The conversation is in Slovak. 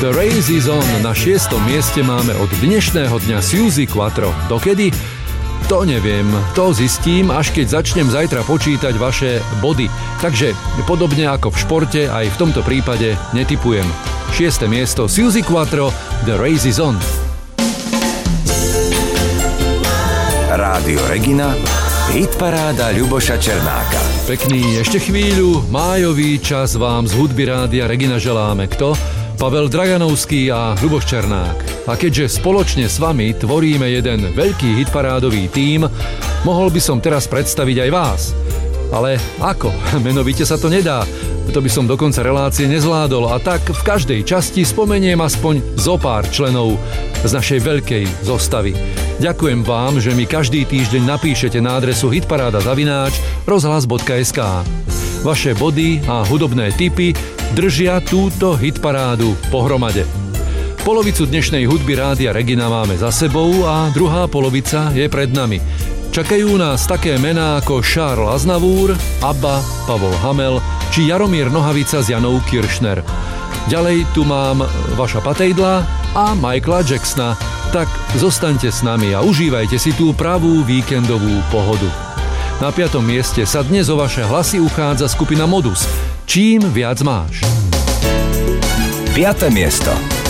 The Race is on. Na 6. mieste máme od dnešného dňa Suzi Quatro. Dokedy? To neviem. To zistím, až keď začnem zajtra počítať vaše body. Takže podobne ako v športe, aj v tomto prípade netipujem. 6. miesto Suzi Quatro, The Race is on. Rádio Regina, hitparáda Ľuboša Černáka. Pekný ešte chvíľu, májový čas vám z hudby Rádia Regina želáme. Kto? Pavel Draganovský a Ľuboš Černák. A keďže spoločne s vami tvoríme jeden veľký hitparádový tím, mohol by som teraz predstaviť aj vás. Ale ako? Menovite sa to nedá. To by som do konca relácie nezvládol, a tak v každej časti spomeniem aspoň zo pár členov z našej veľkej zostavy. Ďakujem vám, že mi každý týždeň napíšete na adresu hitparada@rozhlas.sk. Vaše body a hudobné tipy držia túto hitparádu pohromade. Polovicu dnešnej hudby Rádia Regina máme za sebou a druhá polovica je pred nami. Čakajú nás také mená ako Charles Aznavour, Abba, Pavol Hamel či Jaromír Nohavica s Janou Kiršner. Ďalej tu mám Vaša Patejdla a Michaela Jacksona. Tak zostaňte s nami a užívajte si tú pravú víkendovú pohodu. Na 5. mieste sa dnes o vaše hlasy uchádza skupina Modus. Čím viac máš. 5. miesto.